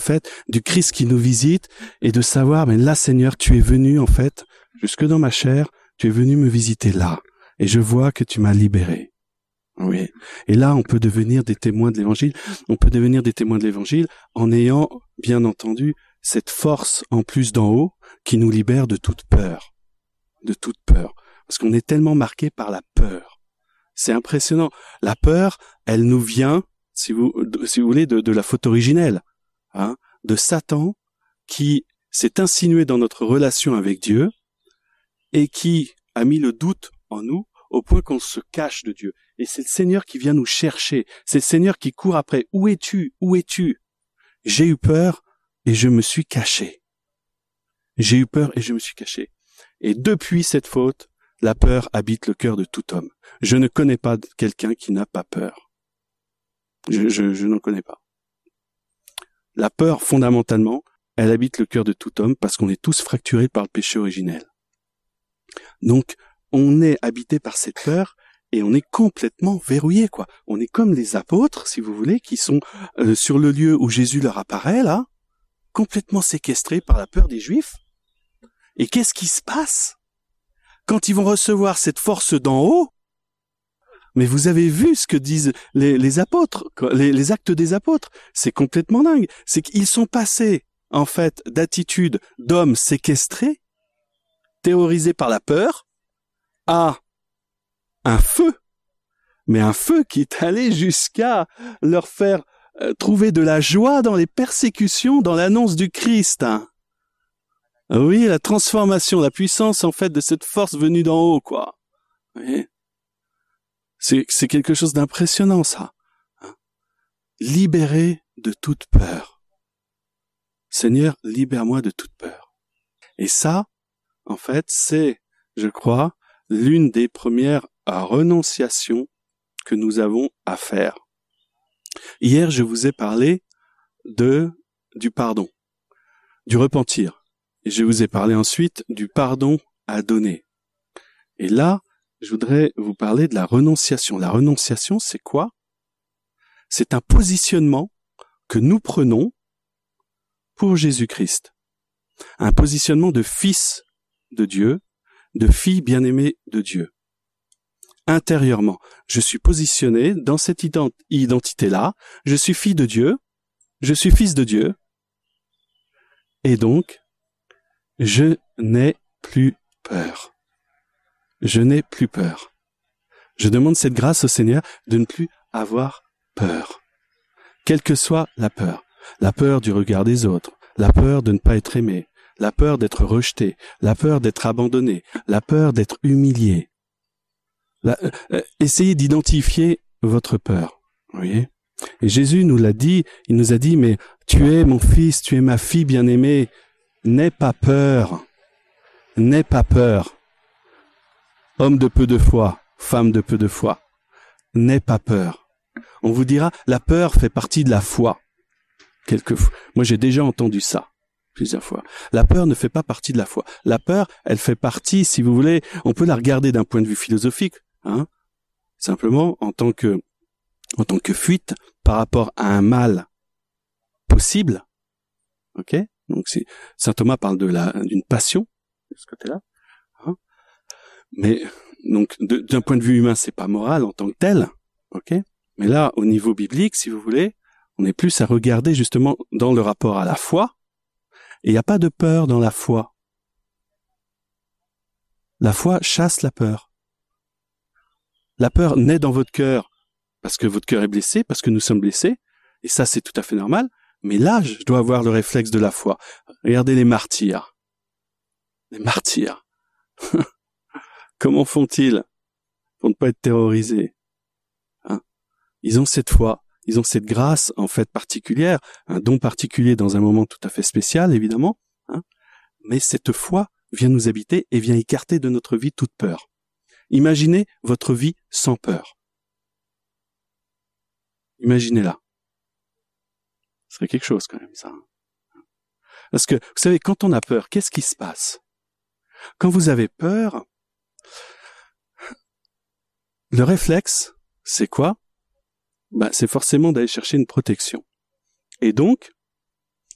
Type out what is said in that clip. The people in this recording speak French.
fait, du Christ qui nous visite, et de savoir, mais là, Seigneur, tu es venu, en fait, jusque dans ma chair, tu es venu me visiter là, et je vois que tu m'as libéré. Oui. Et là, on peut devenir des témoins de l'Évangile. On peut devenir des témoins de l'Évangile en ayant, bien entendu, cette force en plus d'en haut qui nous libère de toute peur. De toute peur. Parce qu'on est tellement marqué par la peur. C'est impressionnant. La peur, elle nous vient, si vous voulez, de la faute originelle, hein, de Satan qui s'est insinué dans notre relation avec Dieu et qui a mis le doute en nous au point qu'on se cache de Dieu. Et c'est le Seigneur qui vient nous chercher. C'est le Seigneur qui court après. Où es-tu? Où es-tu? J'ai eu peur et je me suis caché. J'ai eu peur et je me suis caché. Et depuis cette faute, la peur habite le cœur de tout homme. Je ne connais pas quelqu'un qui n'a pas peur. Je n'en connais pas. La peur, fondamentalement, elle habite le cœur de tout homme parce qu'on est tous fracturés par le péché originel. Donc, on est habité par cette peur et on est complètement verrouillé, quoi. On est comme les apôtres, si vous voulez, qui sont sur le lieu où Jésus leur apparaît, là, complètement séquestrés par la peur des Juifs. Et qu'est-ce qui se passe quand ils vont recevoir cette force d'en haut? Mais vous avez vu ce que disent les apôtres, les actes des apôtres. C'est complètement dingue. C'est qu'ils sont passés, en fait, d'attitudes d'hommes séquestrés, terrorisés par la peur, à un feu. Mais un feu qui est allé jusqu'à leur faire trouver de la joie dans les persécutions, dans l'annonce du Christ. Oui, la transformation, la puissance, en fait, de cette force venue d'en haut, quoi. Oui. C'est quelque chose d'impressionnant, ça. Libéré de toute peur. Seigneur, libère-moi de toute peur. Et ça, en fait, c'est, je crois, l'une des premières renonciations que nous avons à faire. Hier, je vous ai parlé du pardon, du repentir. Et je vous ai parlé ensuite du pardon à donner. Et là, je voudrais vous parler de la renonciation. La renonciation, c'est quoi? C'est un positionnement que nous prenons pour Jésus-Christ. Un positionnement de fils de Dieu, de fille bien-aimée de Dieu. Intérieurement, je suis positionné dans cette identité-là. Je suis fille de Dieu, je suis fils de Dieu. Et donc, je n'ai plus peur. Je n'ai plus peur. Je demande cette grâce au Seigneur de ne plus avoir peur. Quelle que soit la peur du regard des autres, la peur de ne pas être aimé, la peur d'être rejeté, la peur d'être abandonné, la peur d'être humilié. Essayez d'identifier votre peur. Vous voyez ? Et Jésus nous l'a dit, il nous a dit, mais tu es mon fils, tu es ma fille bien-aimée, n'aie pas peur, n'aie pas peur. Homme de peu de foi, femme de peu de foi, n'aie pas peur. On vous dira, la peur fait partie de la foi. Quelquefois. Moi, j'ai déjà entendu ça plusieurs fois. La peur ne fait pas partie de la foi. La peur, elle fait partie, si vous voulez, on peut la regarder d'un point de vue philosophique, hein, simplement en tant que fuite par rapport à un mal possible. Ok ? Donc, saint Thomas parle d'une passion de ce côté-là. Hein, mais donc, d'un point de vue humain, c'est pas moral en tant que tel. Ok ? Mais là, au niveau biblique, si vous voulez, on est plus à regarder justement dans le rapport à la foi. Et il n'y a pas de peur dans la foi. La foi chasse la peur. La peur naît dans votre cœur parce que votre cœur est blessé, parce que nous sommes blessés. Et ça, c'est tout à fait normal. Mais là, je dois avoir le réflexe de la foi. Regardez les martyrs. Les martyrs. Comment font-ils pour ne pas être terrorisés? Hein? Ils ont cette foi. Ils ont cette grâce, en fait, particulière, un don particulier dans un moment tout à fait spécial, évidemment. Hein, mais cette foi vient nous habiter et vient écarter de notre vie toute peur. Imaginez votre vie sans peur. Imaginez-la. Ce serait quelque chose quand même, ça. Parce que, vous savez, quand on a peur, qu'est-ce qui se passe? Quand vous avez peur, le réflexe, c'est quoi? C'est forcément d'aller chercher une protection. Et donc,